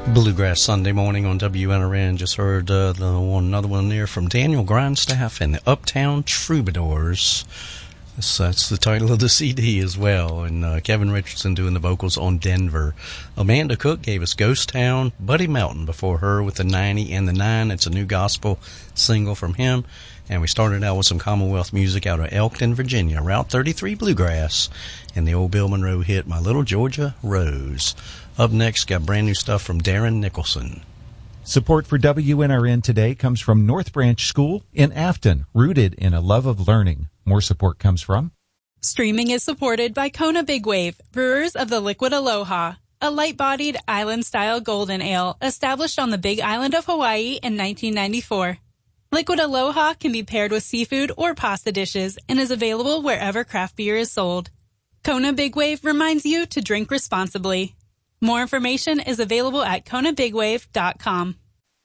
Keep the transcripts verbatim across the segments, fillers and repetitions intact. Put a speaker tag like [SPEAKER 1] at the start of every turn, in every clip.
[SPEAKER 1] Bluegrass Sunday morning on W N R N. Just heard uh, the one, another one there from Daniel Grindstaff and the Uptown Troubadours. That's, that's the title of the C D as well. And uh, Kevin Richardson doing the vocals on Denver. Amanda Cook gave us Ghost Town, Buddy Melton before her with the ninety and the nine. It's a new gospel single from him. And we started out with some Commonwealth music out of Elkton, Virginia, Route thirty-three Bluegrass, and the old Bill Monroe hit My Little Georgia Rose. Up next, got brand new stuff from Darren Nicholson.
[SPEAKER 2] Support for W N R N today comes from North Branch School in Afton, rooted in a love of learning. More support comes from...
[SPEAKER 3] Streaming is supported by Kona Big Wave, brewers of the Liquid Aloha, a light-bodied island-style golden ale established on the Big Island of Hawaii in nineteen ninety-four. Liquid Aloha can be paired with seafood or pasta dishes and is available wherever craft beer is sold. Kona Big Wave reminds you to drink responsibly. More information is available at kona big wave dot com.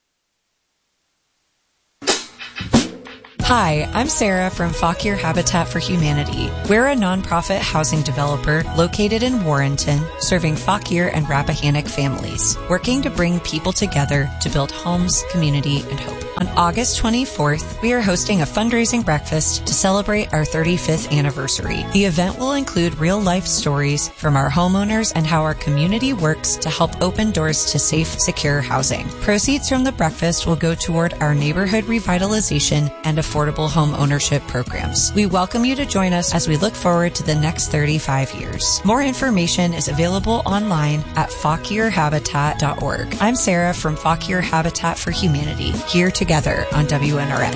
[SPEAKER 4] Hi, I'm Sarah from Fauquier Habitat for Humanity. We're a nonprofit housing developer located in Warrenton, serving Fauquier and Rappahannock families, working to bring people together to build homes, community, and hope. On August twenty-fourth, we are hosting a fundraising breakfast to celebrate our thirty-fifth anniversary. The event will include real-life stories from our homeowners and how our community works to help open doors to safe, secure housing. Proceeds from the breakfast will go toward our neighborhood revitalization and affordable home ownership programs. We welcome you to join us as we look forward to the next thirty-five years. More information is available online at fauquier habitat dot org. I'm Sarah from Fauquier Habitat for Humanity, here together on W N R N.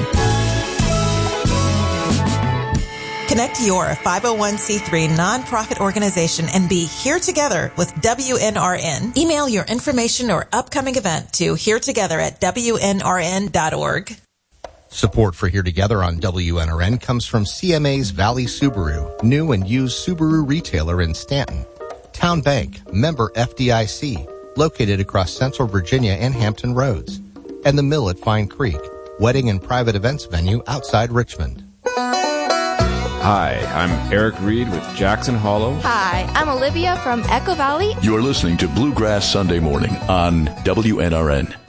[SPEAKER 5] Connect your five oh one c three nonprofit organization and be here together with W N R N. Email your information or upcoming event to here together at W N R N dot org.
[SPEAKER 6] Support for Here Together on W N R N comes from C M A's Valley Subaru, new and used Subaru retailer in Stanton. Town Bank, member F D I C, located across Central Virginia and Hampton Roads. And the Mill at Fine Creek, wedding and private events venue outside Richmond.
[SPEAKER 7] Hi, I'm Eric Reed with Jackson Hollow.
[SPEAKER 8] Hi, I'm Olivia from Echo Valley.
[SPEAKER 9] You're listening to Bluegrass Sunday Morning on W N R N.